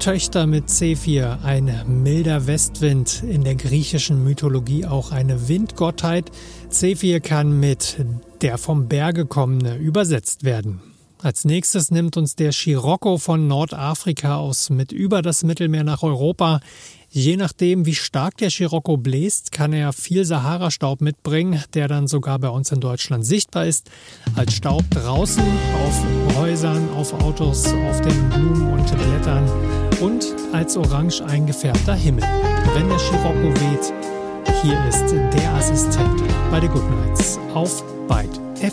Töchter mit Zephyr, ein milder Westwind, in der griechischen Mythologie auch eine Windgottheit. Zephyr kann mit der vom Berge kommende übersetzt werden. Als nächstes nimmt uns der Scirocco von Nordafrika aus mit über das Mittelmeer nach Europa. Je nachdem, wie stark der Scirocco bläst, kann er viel Sahara-Staub mitbringen, der dann sogar bei uns in Deutschland sichtbar ist. Als Staub draußen, auf Häusern, auf Autos, auf den Blumen und Blättern und als orange eingefärbter Himmel. Wenn der Scirocco weht, hier ist der Assistent bei The Good Nights auf Byte FM.